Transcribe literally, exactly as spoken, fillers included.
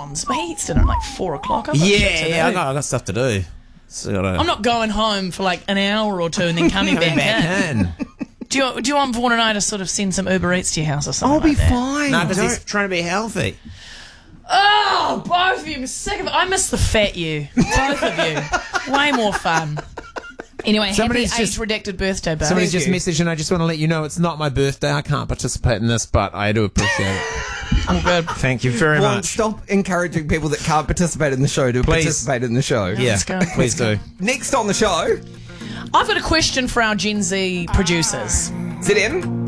Don's, but he eats dinner at like four o'clock. I've got Yeah, shit to yeah, I do. got, I got stuff to do. So gotta... I'm not going home for like an hour or two and then coming back, back in. in. Do you, do you want Vaughan and I to sort of send some Uber Eats to your house or something I'll be like that? fine. No, because Don't- he's trying to be healthy. Oh, both of you. I'm sick of it. I miss the fat you. Both of you. Way more fun. Anyway, Somebody's happy just- age-redacted birthday, Bill. Somebody's Thank just you. messaged, and I just want to let you know it's not my birthday. I can't participate in this, but I do appreciate it. I'm good. Thank you very Well, much. stop encouraging people that can't participate in the show to Please. participate in the show. Yeah, Let's go. please do. Next on the show, I've got a question for our Gen Z producers. Z M.